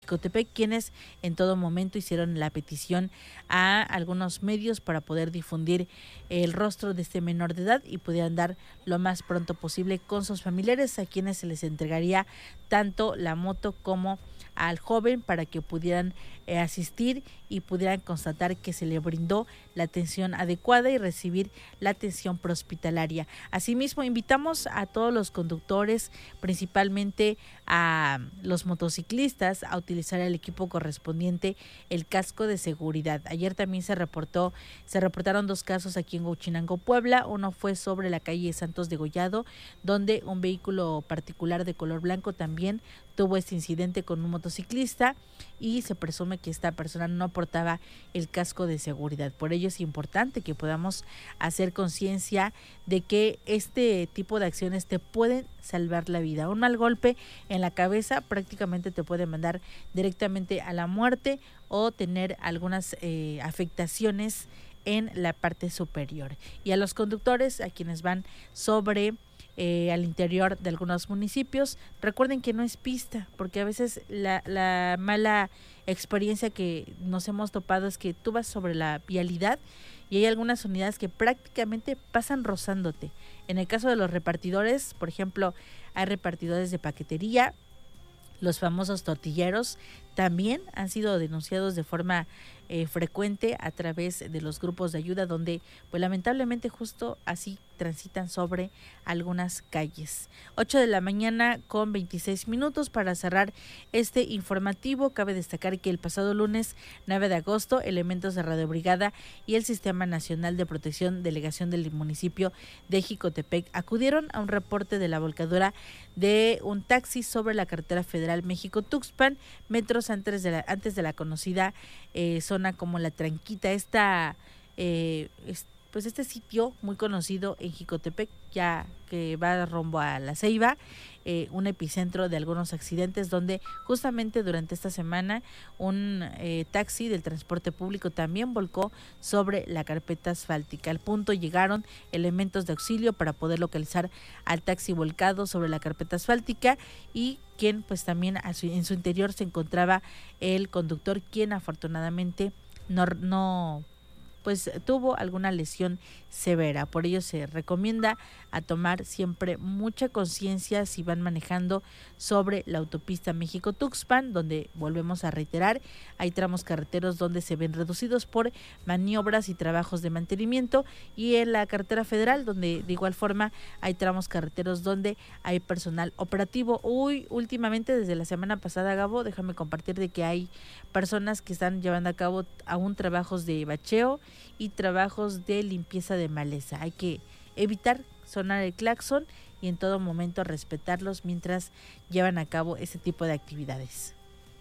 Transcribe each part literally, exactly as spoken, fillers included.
Jicotepec, quienes en todo momento hicieron la petición a algunos medios para poder difundir el rostro de este menor de edad y pudieran dar lo más pronto posible con sus familiares, a quienes se les entregaría tanto la moto como al joven para que pudieran eh, asistir y pudieran constatar que se le brindó la atención adecuada y recibir la atención prehospitalaria. Asimismo, invitamos a todos los conductores, principalmente a los motociclistas, a utilizar el equipo correspondiente, el casco de seguridad. Ayer también se reportó, se reportaron dos casos aquí en Huachinango, Puebla. Uno fue sobre la calle Santos de Gollado, donde un vehículo particular de color blanco también tuvo este incidente con un motociclista y se presume que esta persona no portaba el casco de seguridad. Por ello es importante que podamos hacer conciencia de que este tipo de acciones te pueden salvar la vida. Un mal golpe en la cabeza prácticamente te puede mandar directamente a la muerte o tener algunas eh, afectaciones en la parte superior. Y a los conductores, a quienes van sobre Eh, al interior de algunos municipios, recuerden que no es pista, porque a veces la, la mala experiencia que nos hemos topado es que tú vas sobre la vialidad y hay algunas unidades que prácticamente pasan rozándote. En el caso de los repartidores, por ejemplo, hay repartidores de paquetería, los famosos tortilleros también han sido denunciados de forma eh, frecuente a través de los grupos de ayuda, donde pues lamentablemente justo así transitan sobre algunas calles. ocho de la mañana con veintiséis minutos. Para cerrar este informativo, cabe destacar que el pasado lunes nueve de agosto, elementos de Radio Brigada y el Sistema Nacional de Protección Delegación del municipio de Jicotepec acudieron a un reporte de la volcadura de un taxi sobre la carretera federal México-Tuxpan, metros antes de la, antes de la conocida eh, zona como La Tranquita. Esta eh, es, pues este sitio muy conocido en Jicotepec, ya que va rumbo a La Ceiba, eh, un epicentro de algunos accidentes, donde justamente durante esta semana un eh, taxi del transporte público también volcó sobre la carpeta asfáltica. Al punto llegaron elementos de auxilio para poder localizar al taxi volcado sobre la carpeta asfáltica, y quien pues también a su, en su interior se encontraba el conductor, quien afortunadamente no, no pues tuvo alguna lesión severa. Por ello se recomienda a tomar siempre mucha conciencia si van manejando sobre la autopista México-Tuxpan, donde volvemos a reiterar, hay tramos carreteros donde se ven reducidos por maniobras y trabajos de mantenimiento, y en la carretera federal, donde de igual forma hay tramos carreteros donde hay personal operativo. Uy, últimamente desde la semana pasada, Gabo, déjame compartir de que hay personas que están llevando a cabo aún trabajos de bacheo y trabajos de limpieza de maleza. Hay que evitar sonar el claxon y en todo momento respetarlos mientras llevan a cabo ese tipo de actividades.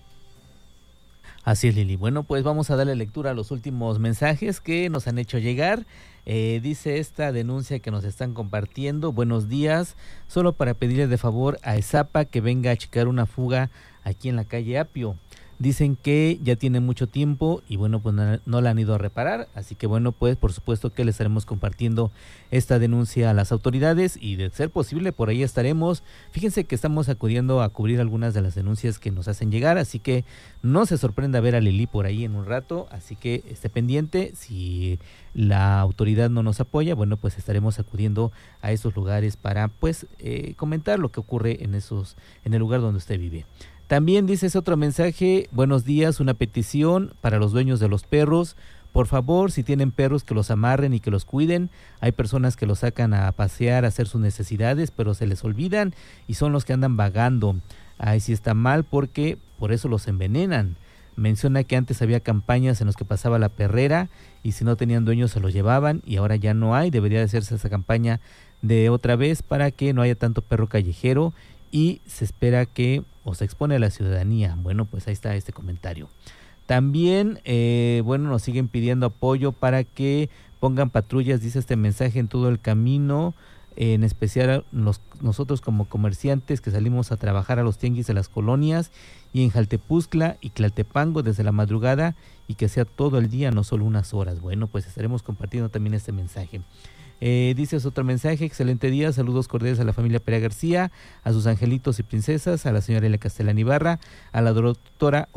Así es, Lili. Bueno, pues vamos a darle lectura a los últimos mensajes que nos han hecho llegar. Eh, dice esta denuncia que nos están compartiendo: buenos días, solo para pedirle de favor a ESAPA que venga a checar una fuga aquí en la calle Apio. Dicen que ya tiene mucho tiempo y bueno, pues no, no la han ido a reparar, así que bueno, pues por supuesto que le estaremos compartiendo esta denuncia a las autoridades y de ser posible por ahí estaremos. Fíjense que estamos acudiendo a cubrir algunas de las denuncias que nos hacen llegar, así que no se sorprenda ver a Lili por ahí en un rato, así que esté pendiente. Si la autoridad no nos apoya, bueno, pues estaremos acudiendo a esos lugares para pues eh, comentar lo que ocurre en esos, en el lugar donde usted vive. También dice ese otro mensaje: buenos días, una petición para los dueños de los perros. Por favor, si tienen perros, que los amarren y que los cuiden. Hay personas que los sacan a pasear, a hacer sus necesidades, pero se les olvidan y son los que andan vagando. Ahí sí está mal, porque por eso los envenenan. Menciona que antes había campañas en las que pasaba la perrera y si no tenían dueños se los llevaban, y ahora ya no hay. Debería de hacerse esa campaña de otra vez para que no haya tanto perro callejero y se espera que o se expone a la ciudadanía. Bueno, pues ahí está este comentario. También, eh, bueno, nos siguen pidiendo apoyo para que pongan patrullas, dice este mensaje, en todo el camino, eh, en especial los, nosotros como comerciantes que salimos a trabajar a los tianguis de las colonias y en Jaltepuztla y Tlaltepango desde la madrugada, y que sea todo el día, no solo unas horas. Bueno, pues estaremos compartiendo también este mensaje. Eh, dices otro mensaje: excelente día, saludos cordiales a la familia Perea García, a sus angelitos y princesas, a la señora Elia Castellán Ibarra, a la doctora